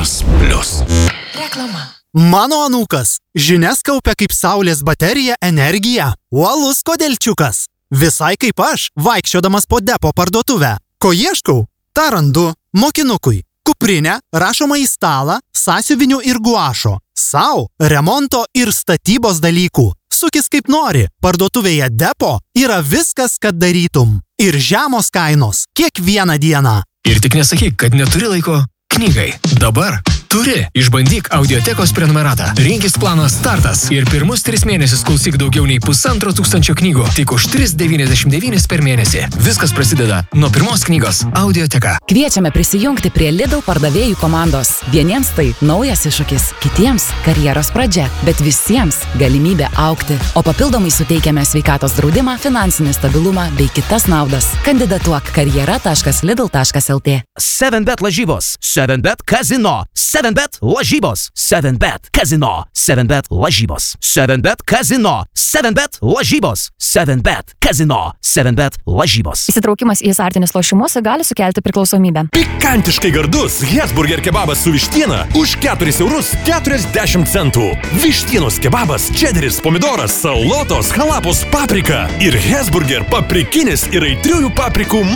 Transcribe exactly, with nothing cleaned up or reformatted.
Vilnius Plius. Reklama. Mano anūkas žinias kaupia kaip saulės baterija energiją. Uolus kodelčiukas. Visai kaip aš, vaikščiodamas po depo parduotuvę. Ko ieškau? Ta randu. Mokinukui. Kuprinę, rašomą į stalą, sąsiuvinių ir guašo. Sau, remonto ir statybos dalykų. Sukis kaip nori. Parduotuvėje depo yra viskas, kad darytum. Ir žemos kainos. Kiekvieną dieną. Ir tik nesakyk, kad neturi laiko knygai. Dabar turi. Išbandyk Audiotekos prenumeratą. Rinkis planą Startas ir pirmus tris mėnesius klausyk daugiau nei pusantro tūkstančio knygų. Tik už tris devyniasdešimt devynis per mėnesį. Viskas prasideda nuo pirmos knygos. Audioteka. Kviečiame prisijungti prie Lidl pardavėjų komandos. Vieniems tai naujas iššūkis, kitiems karjeros pradžia, bet visiems galimybė augti. O papildomai suteikiame sveikatos draudimą, finansinį stabilumą bei kitas naudas. Kandidatuok karjera taškas lidl taškas lt. seven bet lažybos, seven bet kazino, seven bet lažybos, seven bet kazino, seven bet lažybos, seven bet kazino, seven bet lažybos, seven bet kazino, seven bet lažybos. Įsitraukimas į azartinius lošimus gali sukelti priklausomybę. Pikantiškai gardus Hesburger kebabas su vištiena už keturis eurus keturiasdešimt centų. Vištienos kebabas, čederis, pomidoras, salotos, halapos, paprika ir Hesburger paprikinis ir aitriųjų paprikų